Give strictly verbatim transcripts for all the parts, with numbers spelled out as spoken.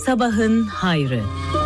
Sabahın hayrı.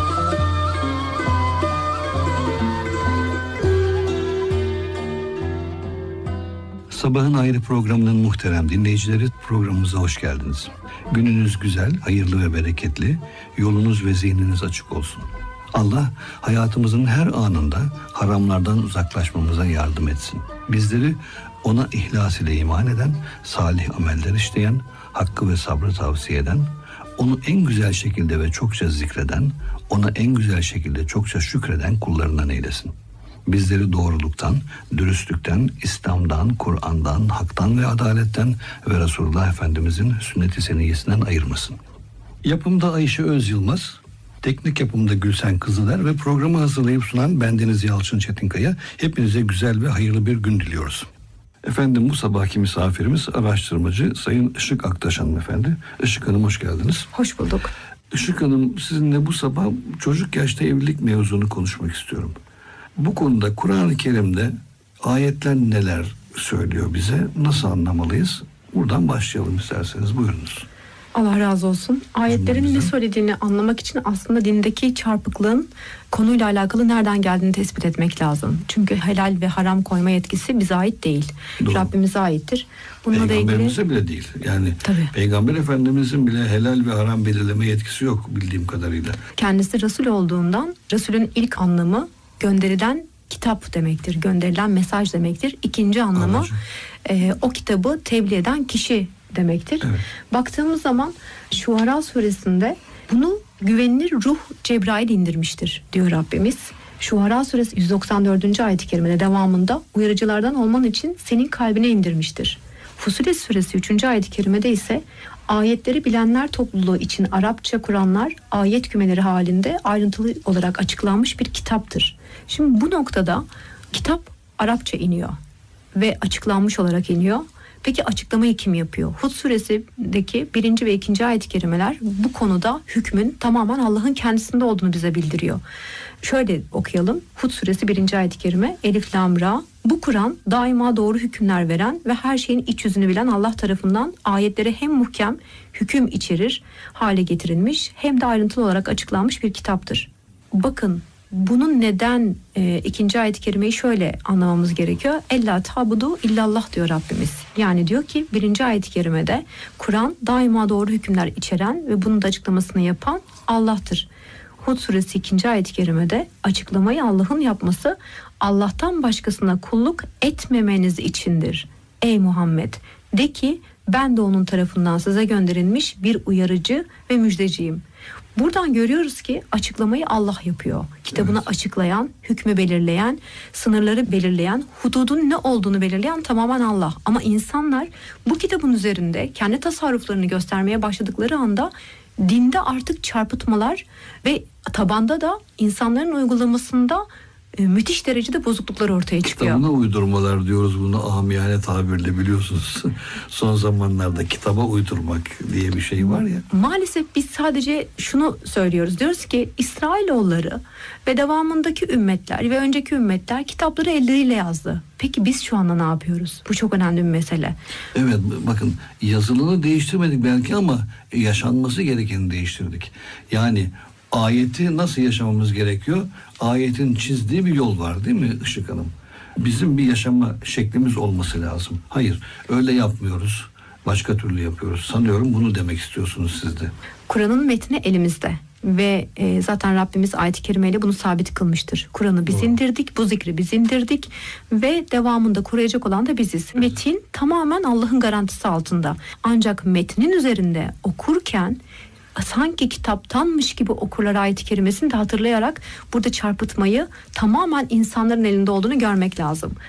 Sabahın Hayrı programının muhterem dinleyicileri, programımıza hoş geldiniz. Gününüz güzel, hayırlı ve bereketli, yolunuz ve zihniniz açık olsun. Allah hayatımızın her anında haramlardan uzaklaşmamıza yardım etsin. Bizleri ona ihlas ile iman eden, salih ameller işleyen, hakkı ve sabrı tavsiye eden, onu en güzel şekilde ve çokça zikreden, ona en güzel şekilde çokça şükreden kullarından eylesin. Bizleri doğruluktan, dürüstlükten, İslam'dan, Kur'an'dan, haktan ve adaletten ve Resulullah Efendimizin sünnet-i seniyyesinden ayırmasın. Yapımda Ayşe Öz Yılmaz, teknik yapımda Gülsen Kızıler ve programı hazırlayıp sunan bendeniz Yalçın Çetinkaya. Hepinize güzel ve hayırlı bir gün diliyoruz. Efendim, bu sabahki misafirimiz araştırmacı Sayın Işık Aktaş hanımefendi. Işık Hanım, hoş geldiniz. Hoş bulduk. Işık Hanım, sizinle bu sabah çocuk yaşta evlilik mevzunu konuşmak istiyorum. Bu konuda Kur'an-ı Kerim'de ayetler neler söylüyor bize? Nasıl anlamalıyız? Buradan başlayalım isterseniz. Buyurunuz. Allah razı olsun. Ayetlerin ne söylediğini anlamak için aslında dindeki çarpıklığın konuyla alakalı nereden geldiğini tespit etmek lazım. Çünkü helal ve haram koyma yetkisi bize ait değil. Doğru. Rabbimize aittir. Bununla Peygamberimize ilgili... bile değil. Yani Tabii. Peygamber Efendimizin bile helal ve haram belirleme yetkisi yok bildiğim kadarıyla. Kendisi Resul olduğundan Resul'ün ilk anlamı gönderilen kitap demektir. Gönderilen mesaj demektir. İkinci anlamı e, o kitabı tebliğ eden kişi demektir. Evet. Baktığımız zaman Şuara suresinde bunu güvenilir ruh Cebrail indirmiştir diyor Rabbimiz. Şuara suresi yüz doksan dördüncü ayet-i kerimede devamında uyarıcılardan olman için senin kalbine indirmiştir. Fussilet suresi üçüncü ayet-i kerimede ise ayetleri bilenler topluluğu için Arapça Kur'anlar ayet kümeleri halinde ayrıntılı olarak açıklanmış bir kitaptır. Şimdi bu noktada kitap Arapça iniyor ve açıklanmış olarak iniyor. Peki açıklamayı kim yapıyor? Hud suresindeki birinci ve ikinci ayet-i kerimeler bu konuda hükmün tamamen Allah'ın kendisinde olduğunu bize bildiriyor. Şöyle okuyalım. Hud suresi birinci ayet-i kerime Elif Lam Ra. Bu Kur'an daima doğru hükümler veren ve her şeyin iç yüzünü bilen Allah tarafından ayetlere hem muhkem hüküm içerir hale getirilmiş hem de ayrıntılı olarak açıklanmış bir kitaptır. Bakın, bunun neden e, ikinci ayet-i kerimeyi şöyle anlamamız gerekiyor. Ella tabudu illallah diyor Rabbimiz. Yani diyor ki birinci ayet-i kerimede Kur'an daima doğru hükümler içeren ve bunun da açıklamasını yapan Allah'tır. Hud suresi ikinci ayet-i kerimede açıklamayı Allah'ın yapması Allah'tan başkasına kulluk etmemeniz içindir. Ey Muhammed, de ki ben de onun tarafından size gönderilmiş bir uyarıcı ve müjdeciyim. Buradan görüyoruz ki açıklamayı Allah yapıyor. Kitabını evet. açıklayan, hükmü belirleyen, sınırları belirleyen, hududun ne olduğunu belirleyen tamamen Allah. Ama insanlar bu kitabın üzerinde kendi tasarruflarını göstermeye başladıkları anda dinde artık çarpıtmalar ve tabanda da insanların uygulamasında e, müthiş derecede bozukluklar ortaya çıkıyor. Kitabına uydurmalar diyoruz buna amiyane tabirle, biliyorsunuz. Son zamanlarda kitaba uydurmak diye bir şey var ya. Maalesef biz sadece şunu söylüyoruz. Diyoruz ki İsrailoğulları ve devamındaki ümmetler ve önceki ümmetler kitapları elleriyle yazdı. Peki biz şu anda ne yapıyoruz? Bu çok önemli bir mesele. Evet, bakın, yazılını değiştirmedik belki ama yaşanması gerekeni değiştirdik. Yani ayeti nasıl yaşamamız gerekiyor? Ayetin çizdiği bir yol var, değil mi Işık Hanım? Bizim bir yaşama şeklimiz olması lazım. Hayır, öyle yapmıyoruz. Başka türlü yapıyoruz. Sanıyorum bunu demek istiyorsunuz siz de. Kur'an'ın metni elimizde. Ve e, zaten Rabbimiz ayet-i kerimeyle bunu sabit kılmıştır. Kur'an'ı biz Doğru. indirdik, bu zikri biz indirdik ve devamında koruyacak olan da biziz. Evet. Metin tamamen Allah'ın garantisi altında. Ancak metnin üzerinde okurken sanki kitaptanmış gibi okurlar ayet-i kerimesini de hatırlayarak burada çarpıtmayı tamamen insanların elinde olduğunu görmek lazım.